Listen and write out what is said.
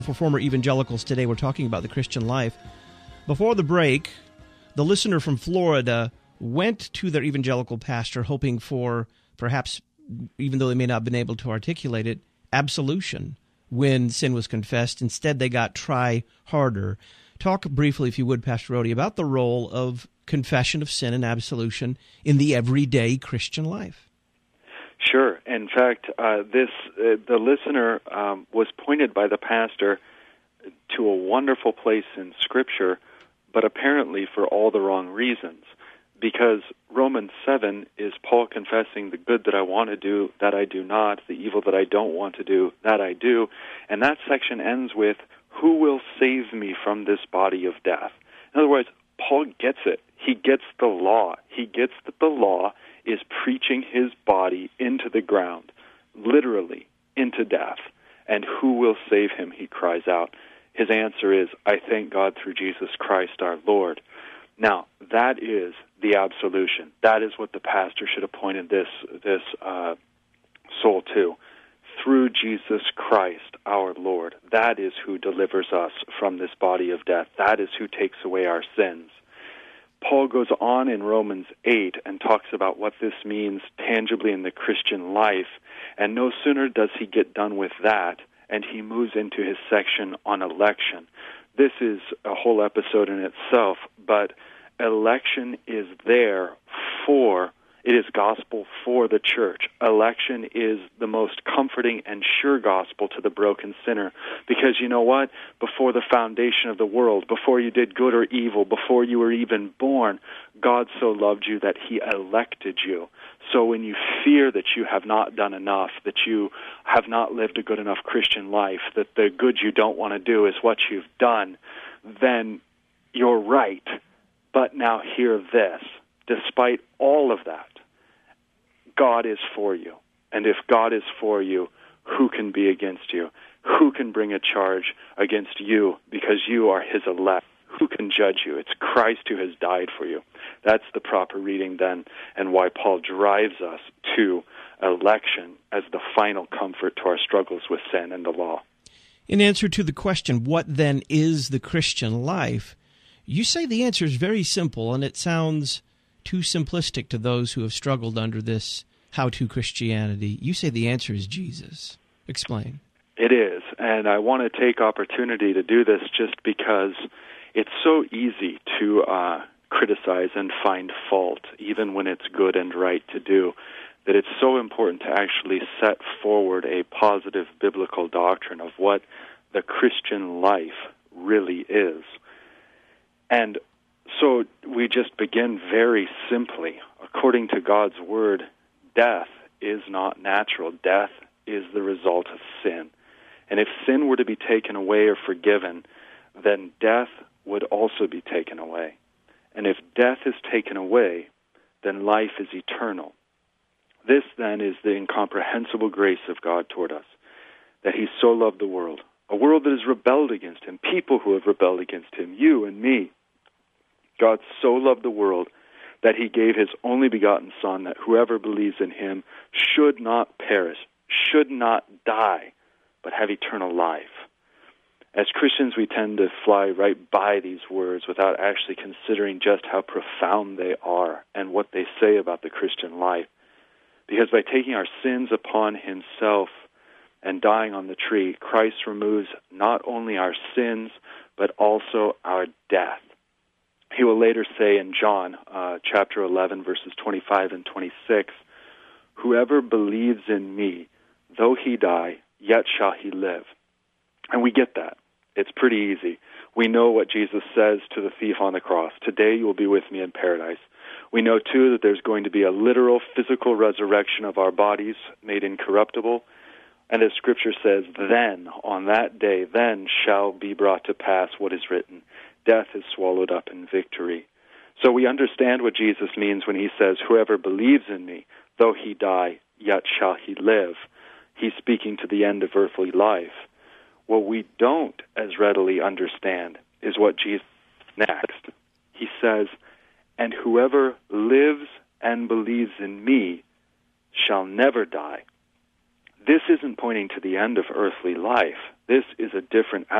For former evangelicals today, we're talking about the Christian life. Before the break, the listener from Florida went to their evangelical pastor hoping for, perhaps, even though they may not have been able to articulate it, absolution when sin was confessed. Instead, they got try harder. Talk briefly, if you would, Pastor Rody, about the role of confession of sin and absolution in the everyday Christian life. Sure. In fact, the listener was pointed by the pastor to a wonderful place in Scripture, but apparently for all the wrong reasons. Because Romans 7 is Paul confessing the good that I want to do, that I do not, the evil that I don't want to do, that I do. And that section ends with, who will save me from this body of death? In other words, Paul gets it. He gets the law. He gets that the law is preaching his body into the ground, literally into death. And who will save him, he cries out. His answer is, I thank God through Jesus Christ our Lord. Now, that is the absolution. That is what the pastor should have pointed this soul to. Through Jesus Christ our Lord. That is who delivers us from this body of death. That is who takes away our sins. Paul goes on in Romans 8 and talks about what this means tangibly in the Christian life, and no sooner does he get done with that, and he moves into his section on election. This is a whole episode in itself, but election is there for, it is gospel for the church. Election is the most comforting and sure gospel to the broken sinner. Because you know what? Before the foundation of the world, before you did good or evil, before you were even born, God so loved you that he elected you. So when you fear that you have not done enough, that you have not lived a good enough Christian life, that the good you don't want to do is what you've done, then you're right. But now hear this. Despite all of that, God is for you. And if God is for you, who can be against you? Who can bring a charge against you because you are his elect? Who can judge you? It's Christ who has died for you. That's the proper reading then, and why Paul drives us to election as the final comfort to our struggles with sin and the law. In answer to the question, what then is the Christian life? You say the answer is very simple, and it sounds too simplistic to those who have struggled under this how-to Christianity. You say the answer is Jesus. Explain. It is, and I want to take opportunity to do this just because it's so easy to criticize and find fault, even when it's good and right to do, that it's so important to actually set forward a positive biblical doctrine of what the Christian life really is. And so we just begin very simply. According to God's word, death is not natural. Death is the result of sin. And if sin were to be taken away or forgiven, then death would also be taken away. And if death is taken away, then life is eternal. This, then, is the incomprehensible grace of God toward us, that he so loved the world, a world that has rebelled against him, people who have rebelled against him, you and me. God so loved the world that he gave his only begotten Son, that whoever believes in him should not perish, should not die, but have eternal life. As Christians, we tend to fly right by these words without actually considering just how profound they are and what they say about the Christian life. Because by taking our sins upon himself and dying on the tree, Christ removes not only our sins, but also our death. He will later say in John chapter 11, verses 25 and 26, whoever believes in me, though he die, yet shall he live. And we get that. It's pretty easy. We know what Jesus says to the thief on the cross. Today you will be with me in paradise. We know, too, that there's going to be a literal physical resurrection of our bodies made incorruptible. And as Scripture says, then, on that day, then shall be brought to pass what is written. Death is swallowed up in victory. So we understand what Jesus means when he says, whoever believes in me, though he die, yet shall he live. He's speaking to the end of earthly life. What we don't as readily understand is what Jesus says next. He says, and whoever lives and believes in me shall never die. This isn't pointing to the end of earthly life. This is a different